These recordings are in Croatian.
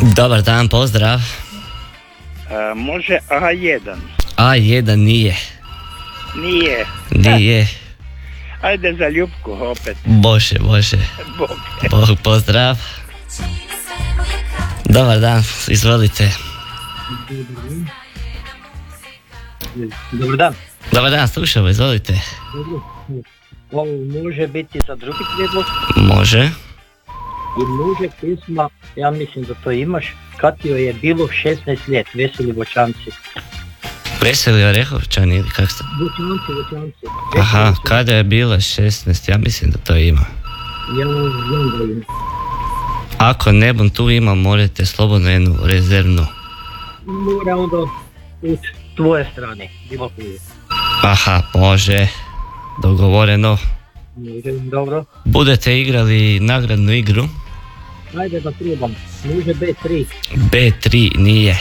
Dobar dan, pozdrav. Može A1. A1 nije. Nije. Nije. Ajde za Ljubku opet. Bože. Bog, pozdrav. Dobar dan, izvolite. Dobar dan. Dobar dan, slušamo, izvolite. Ovo može biti za drugi prijedlog Može. i može pisma, ja mislim da to imaš, kad joj je bilo 16 let, Veseli Voćanci. Veseli Orehovčani ili kak ste? Voćanci. Aha, kada je bila 16, ja mislim da to ima. Ja znam da ima. Ako ne bom tu ima, morate slobodno jednu rezervnu. Mora onda od tvoje strane, bilo koje. Aha, može. Dogovoreno. Može, dobro. Budete igrali nagradnu igru? Ajde da probam, može B3. B3 nije.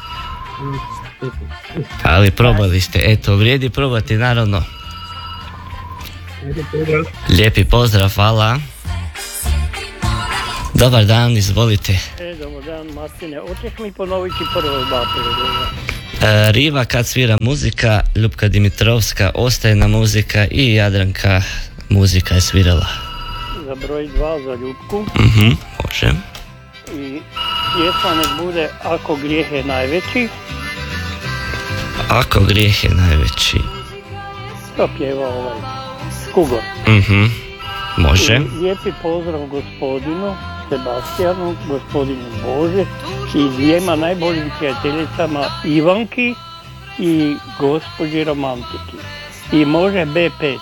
Ali probali ste, eto, vrijedi probati, naravno. Ajde, pozdrav. Lijepi pozdrav, hvala. Dobar dan, izvolite. Dobar dan, Martine. Hoćeš mi ponoviti prvo dva prijedloga? Riva kad svira muzika, Ljubka Dimitrovska Ostajna muzika i Jadranka muzika je svirala. Za broj 2 za Ljubku. Može. I pjesma nek bude Ako grijeh je najveći. Ako grijeh je najveći. To pjeva Kugor. Može. I lijepi pozdrav gospodinu Sebastijanu, gospodinu Bože i dvijema najboljim prijateljicama Ivanki i gospođi Romantiki. I može B5.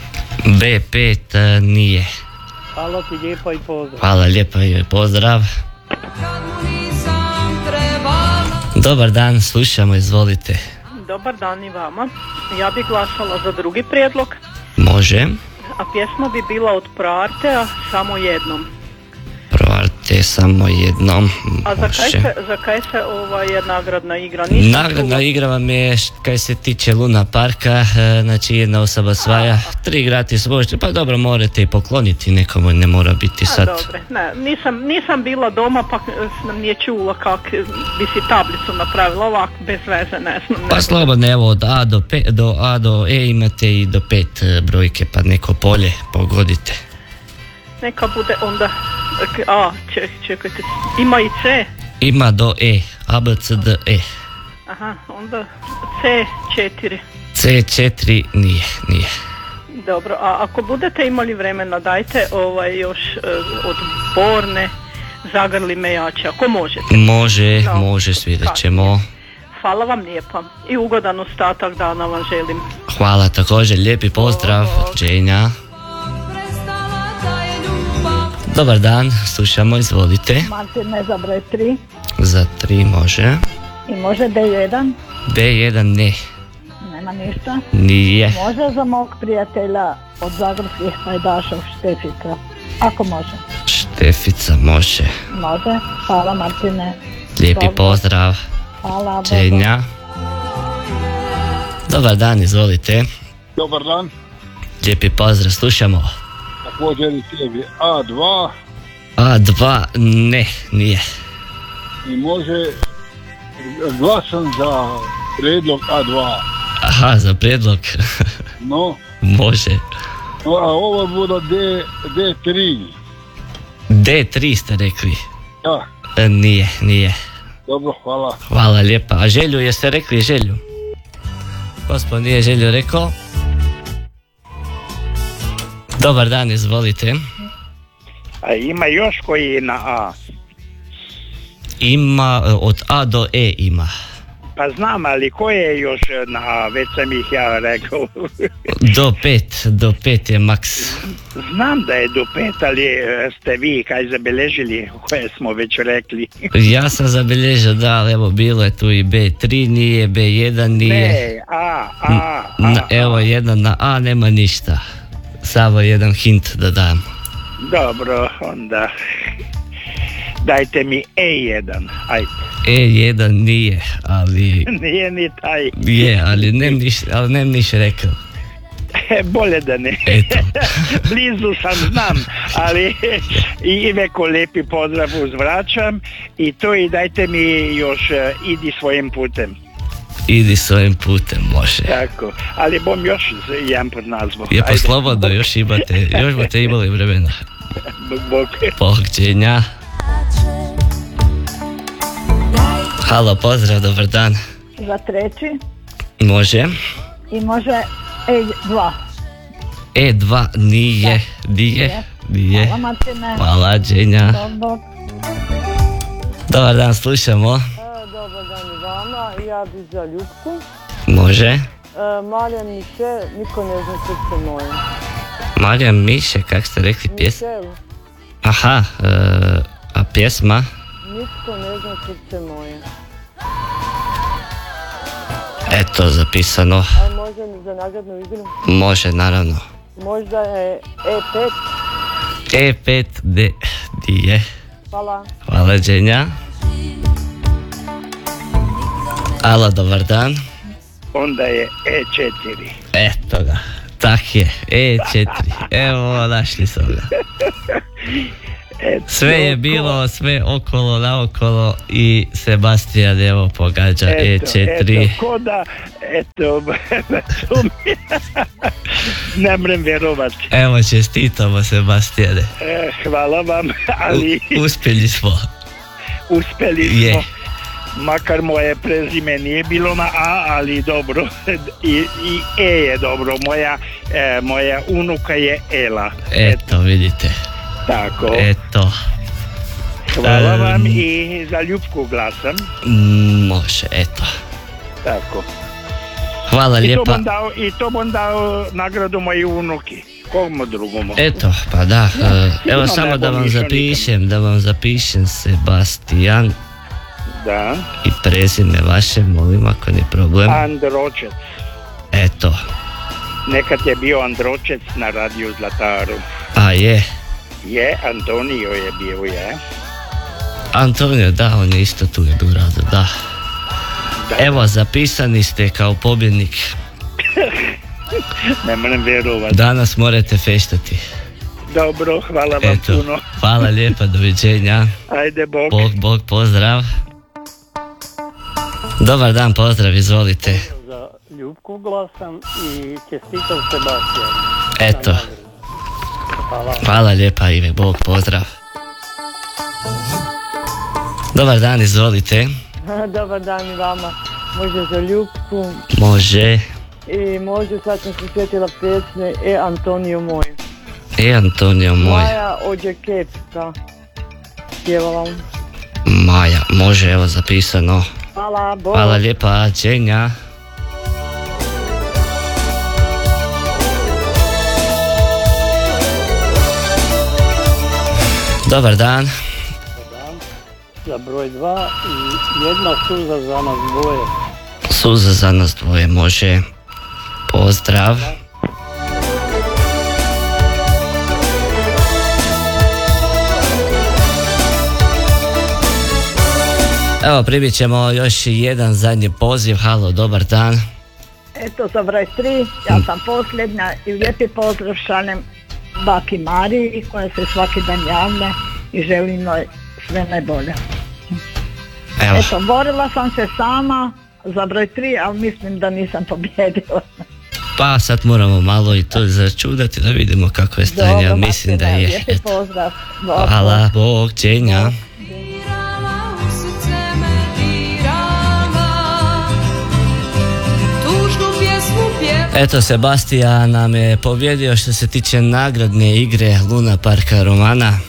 B5 nije. Hvala ti lijepa i pozdrav. Hvala lijepa i pozdrav. Dobar dan, slušamo, izvolite. Dobar dan i vama. Ja bih glasala za drugi prijedlog, Može. a pjesma bi bila od Proartea Samo jednom. Proarte samo jednom. A Može. za kaj se je nagradna igra? Nagradna igra vam je kaj se tiče Luna parka, znači jedna osoba osvaja 3 gratis možete, pa dobro, morate i pokloniti nekomu, ne mora biti sad. Dobre, ne, nisam bila doma pa sam nije čula kak bi si tablicu napravila, ovako bez veze, ne znam. Pa slobodno, evo od A do E imate i do 5 brojke, pa neko polje pogodite. Neka bude onda čekajte, ima i C. Ima do E, A, B, C, D, E. Aha, onda C4. C4 nije. Dobro, a ako budete imali vremena, dajte još od Borne Zagrli me jače, ako možete. Može, svijet ćemo. Hvala vam lijepa i ugodan ostatak dana vam želim. Hvala također, lijepi pozdrav, Dženja. Dobar dan, slušamo, izvolite. Martine za broj 3. Za 3 može. I može B1? B1 ne. Nema ništa. Nije. Može za mog prijatelja od Zagorskih Hajdaša Štefica. Ako može. Štefica može. Može. Hvala Martine. Lijepi pozdrav. Hvala. Dženja. Dobar dan, izvolite. Dobar dan. Lijepi pozdrav, slušamo. Također i tebi A2. A2 ne, nije. I može glasam za prijedlog A2. Aha, za prijedlog. No. Može. A ovo bude D3. D3 ste rekli. Da. Nije. Dobro, hvala. Hvala lijepa. A želju, jeste rekli želju? Gospod nije želju rekao. Dobar dan, izvolite. A ima još koji je na A? Ima, od A do E ima. Pa znam, ali koje je još na A? Već sam ih ja rekao. Do 5 je maks. Znam da je do 5, ali ste vi kaj zabeležili koje smo već rekli? Ja sam zabilježio, da, ali evo bilo je tu i B3 nije, B1 nije. Ne, A. Evo jedan na A, nema ništa. Samo jedan hint da dam. Dobro, onda dajte mi E1, ajde. E1 nije, ali... Nije ni taj. Je, ali nem niš rekao. Bolje da ne. Eto. Blizu sam, znam, ali i veko lepi pozdrav uzvraćam i to i dajte mi još idi svojim putem. Idi svojim putem, može. Tako, ali bom još jedan put nazvao. Je pa slobodno, još budete imali vremena. Bog. Bogđenja. Halo, pozdrav, dobar dan. Za treći Može. i može E2. E2 nije. Hvala Martine. Hvala, Đenja. Dobro. Dobar dan, slušamo. Dobar dan i vama, ja bi za Ljubku. Može. Marija Miše, niko ne zna srce moje. Marija Miše, kak ste rekli pjesma? Mišel, Aha, a pjesma? nitko ne zna srce moje. Eto, zapisano. A može li za nagradnu igru? Može, naravno. Možda je E5. E5, di je. Hvala. Hvala, Đenja. Alo, dobar dan. Onda je E4. Eto ga, tak je, E4. Evo, našli smo ga. Sve je bilo, sve okolo, naokolo i Sebastian evo pogađa E4. Eto, koda, eto, ne mrem vjerovat. Evo, čestitamo, Sebastiane. Hvala vam, ali Uspjeli smo. uspjeli smo. Je. Makar moje prezime nije bilo na A, ali dobro. I E je dobro. Moja unuka je Ela. Eto, vidite. Tako. Eto. Hvala vam i za Ljubku glasam. Može, eto. Tako. Hvala lijepa. I to bom dao nagradu moji unuki. Komu drugomu. Eto, pa da. Evo no, samo ne da bom vam išao zapišem Sebastian Da. i prezime vaše, molim, ako nije problem. Andročec. Eto. Nekad je bio Andročec na radiju Zlataru. A je. Je, Antonio je bio, je. Antonio, da, on je isto tu je bio rado, da. Evo, zapisani ste kao pobjednik. Ne moram vjerovat. Danas morate feštati. Dobro, hvala vam Eto, puno. hvala lijepa, doviđenja. Ajde, Bog. Bog, pozdrav. Dobar dan, pozdrav, izvolite. Za Ljubku glasam i čestitam Sebastian. Eto. Hvala lijepa, Ive, Bog, pozdrav. Dobar dan, izvolite. Dobar dan i vama. Može za Ljubku. Može. I može, sad sam se sjetila pjesme Antonio moj. Antonio moj. Maja Ođekepska. Pjevala. Maja, može, evo zapisano. Hvala, Bog. Hvala lijepa, Đenja. Dobar dan. Za broj 2 i jedna suza za nas dvoje. Suza za nas dvoje, može. Pozdrav. Evo, primit ćemo još jedan zadnji poziv. Halo, dobar dan. Eto za broj 3, ja sam posljednja i lijepi pozdrav šaljem baki Mariji koja se svaki dan javlja i želim joj sve najbolje. Evo. Eto, borila sam se sama za broj 3, ali mislim da nisam pobjedila. Pa sad moramo malo i to začudati da vidimo kako je stanje, ali mislim da je. Lijepi pozdrav. Hvala, Bog, Đenja. Eto, Sebastian nam je pobjedio što se tiče nagradne igre Luna Parka Romana.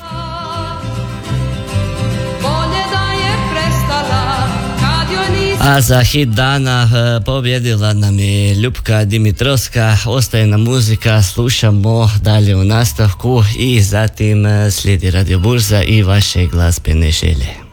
A za hit dana pobjedila nam je Ljubka Dimitrovska. Ostaje nam muzika, slušamo dalje u nastavku i zatim slijedi Radio Burza i vaše glazbene želje.